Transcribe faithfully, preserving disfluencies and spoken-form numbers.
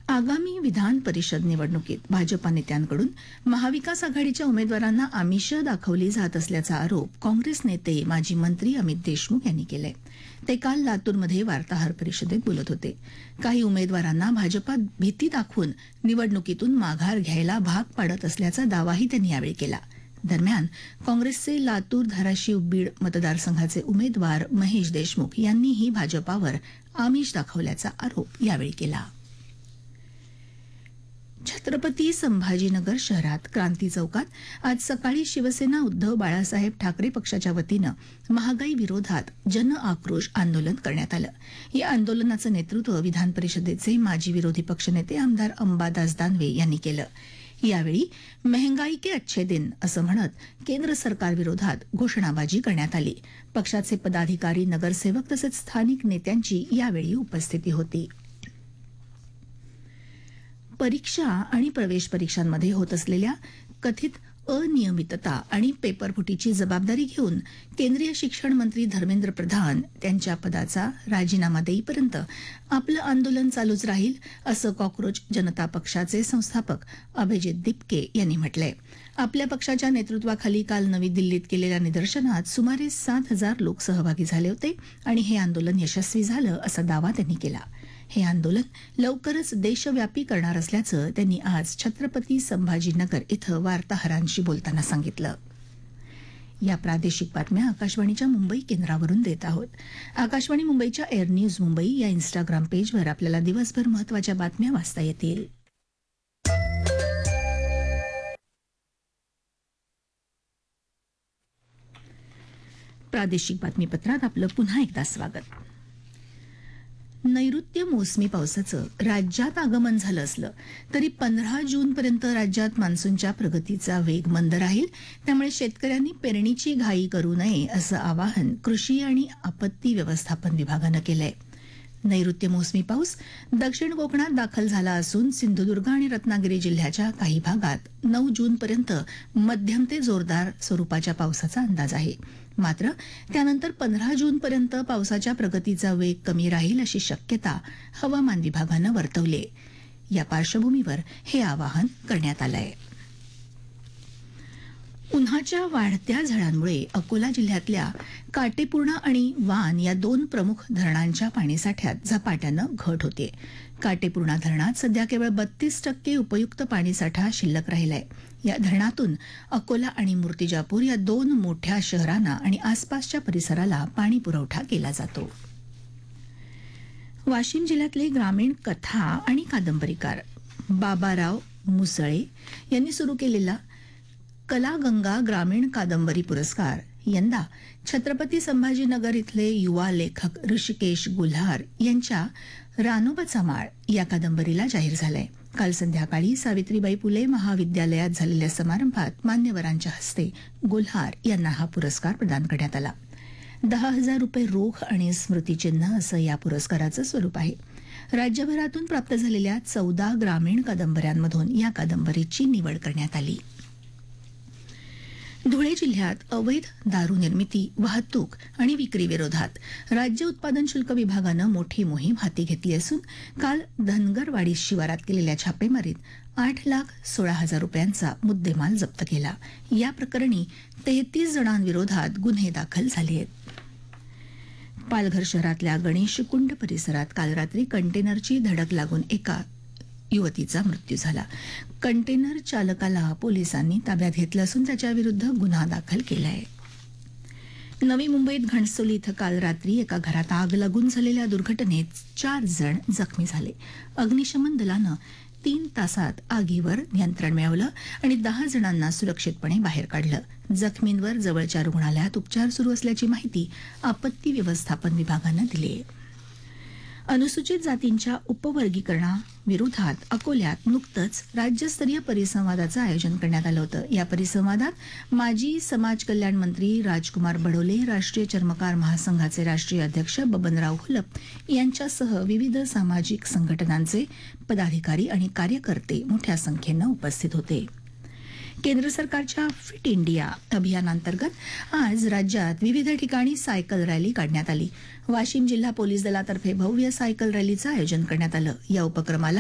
आगामी विधान परिषद निवडणुकीत भाजपा नेत्यांकडून महाविकास आघाडीच्या उमेदवारांना आमिष दाखवली जात असल्याचा आरोप काँग्रेस नेते माजी मंत्री अमित देशमुख यांनी केलाय. ते काल लातूरमध्ये वार्ताहर परिषदेत बोलत होते. काही उमेदवारांना भाजपा भीती दाखवून निवडणुकीतून माघार घ्यायला भाग पाडत असल्याचा दावाही त्यांनी यावेळी केला. दरम्यान काँग्रेसचे लातूर धाराशिव बीड मतदारसंघाचे उमेदवार महेश देशमुख यांनीही भाजपावर आमिष दाखवल्याचा आरोप यावेळी केला. छत्रपती संभाजीनगर शहरात क्रांती चौकात आज सकाळी शिवसेना उद्धव बाळासाहेब ठाकरे पक्षाच्या वतीनं महागाई विरोधात जन आक्रोश आंदोलन करण्यात आलं. या आंदोलनाचं नेतृत्व विधान परिषदेचे माजी विरोधी पक्षनेते आमदार अंबादास दानवे यांनी केलं. यावेळी महंगाई के अच्छे दिन असं म्हणत केंद्र सरकारविरोधात घोषणाबाजी करण्यात आली. पक्षाचे पदाधिकारी, नगरसेवक तसंच स्थानिक नेत्यांची यावेळी उपस्थिती होती. परीक्षा आणि प्रवेश परीक्षांमध्ये होत असलेल्या कथित अनियमितता आणि पेपरफुटीची जबाबदारी घेऊन केंद्रीय शिक्षण मंत्री धर्मेंद्र प्रधान त्यांच्या पदाचा राजीनामा देईपर्यंत आपलं आंदोलन चालूच राहील असं कॉक्रोच जनता पक्षाचे संस्थापक अभिजित दिपके यांनी म्हटलंय. आपल्या पक्षाच्या नेतृत्वाखाली काल नवी दिल्लीत केलेल्या निदर्शनात सुमारे सात हजार लोक सहभागी झाले होते आणि हे आंदोलन यशस्वी झालं असा दावा त्यांनी केला. हे आंदोलन लवकरच देशव्यापी करणार असल्याचं त्यांनी आज छत्रपती संभाजीनगर इथं वार्ताहरांशी बोलताना सांगितलं. या प्रादेशिक बातम्या आकाशवाणीच्या मुंबई केंद्रावरून देत आहोत. आकाशवाणी मुंबईच्या एअर न्यूज मुंबई या इन्स्टाग्राम पेजवर आपल्याला दिवसभर महत्वाच्या बातम्या वाचता येतील. प्रादेशिक बातमीपत्रात आपलं पुन्हा एकदा स्वागत. नैऋत्य मोसमी पावसाचं राज्यात आगमन झालं असलं तरी पंधरा जूनपर्यंत राज्यात मान्सूनच्या प्रगतीचा वेग मंद राहील. त्यामुळे शेतकऱ्यांनी पेरणीची घाई करू नये असं आवाहन कृषी आणि आपत्ती व्यवस्थापन विभागानं केलंय. नैऋत्य मोसमी पाऊस दक्षिण कोकणात दाखल झाला असून सिंधुदुर्ग आणि रत्नागिरी जिल्ह्याच्या काही भागात नऊ जूनपर्यंत मध्यम ते जोरदार स्वरूपाच्या पावसाचा अंदाज आहे. मात्र त्यानंतर पंधरा जूनपर्यंत पावसाच्या प्रगतीचा वेग कमी राहील अशी शक्यता हवामान विभागानं वर्तवली आहे. या पार्श्वभूमीवर हे आवाहन करण्यात आलं आहे. उन्हाच्या वाढत्या झळांमुळे अकोला जिल्ह्यातल्या काटेपूर्णा आणि वान या दोन प्रमुख धरणांच्या पाणीसाठ्यात झपाट्यानं घट होते. काटेपूर्णा धरणात सध्या केवळ बत्तीस टक्के उपयुक्त पाणीसाठा शिल्लक राहिलाय. या धरणातून अकोला आणि मूर्तिजापूर या दोन मोठ्या शहरांना आणि आसपासच्या परिसराला पाणी पुरवठा केला जातो. वाशिम जिल्ह्यातले ग्रामीण कथा आणि कादंबरीकार बाबाराव मुसळे यांनी सुरू केलेला कलागंगा ग्रामीण कादंबरी पुरस्कार यंदा छत्रपती संभाजीनगर इथले युवा लेखक ऋषिकेश गुल्हार यांच्या रानोबाचा माळ या कादंबरीला जाहीर झालाय. काल संध्याकाळी सावित्रीबाई फुले महाविद्यालयात झालेल्या समारंभात मान्यवरांच्या हस्ते गुल्हार यांना हा पुरस्कार प्रदान करण्यात आला. दहा हजार रुपये रोख आणि स्मृतिचिन्ह असं या पुरस्काराचं स्वरूप आहे. राज्यभरातून प्राप्त झालेल्या चौदा ग्रामीण कादंबऱ्यांमधून या कादंबरीची निवड करण्यात आली. धुळे जिल्ह्यात अवैध दारू निर्मिती, वाहतूक आणि विक्री विरोधात राज्य उत्पादन शुल्क विभागानं मोठी मोहीम हाती घेतली असून काल धनगरवाडी शिवारात केलेल्या छापेमारीत आठ लाख सोळा हजार रुपयांचा मुद्देमाल जप्त केला. या प्रकरणी तेहतीस जणांविरोधात गुन्हे दाखल झाले आहेत. पालघर शहरातल्या गणेशकुंड परिसरात काल रात्री कंटेनरची धडक लागून एका युवतीचा मृत्यू झाला. कंटेनर चालकाला पोलिसांनी ताब्यात घेतलं असून त्याच्याविरुद्ध गुन्हा दाखल केला आहे. नवी मुंबईत घणसोली इथं काल रात्री एका घरात आग लागून झालेल्या दुर्घटनेत चार जण जखमी झाले. अग्निशमन दलानं तीन तासात आगीवर नियंत्रण मिळवलं आणि दहा जणांना सुरक्षितपणे बाहेर काढलं. जखमींवर जवळच्या रुग्णालयात उपचार सुरू असल्याची माहिती आपत्ती व्यवस्थापन विभागानं दिली आहे. अनुसूचित जातींच्या उपवर्गीकरणाविरोधात अकोल्यात नुकतंच राज्यस्तरीय परिसंवादाचं आयोजन करण्यात आलं होतं. या परिसंवादात माजी समाज कल्याण मंत्री राजकुमार बडोले, राष्ट्रीय चर्मकार महासंघाचे राष्ट्रीय अध्यक्ष बबनराव घोलप यांच्यासह विविध सामाजिक संघटनांचे पदाधिकारी आणि कार्यकर्ते मोठ्या संख्येनं उपस्थित होते. केंद्र सरकारच्या फिट इंडिया अभियानांतर्गत आज राज्यात विविध ठिकाणी सायकल रॅली काढण्यात आली. वाशिम जिल्हा पोलीस दलातर्फे भव्य सायकल रॅलीचं आयोजन करण्यात आलं. या उपक्रमाला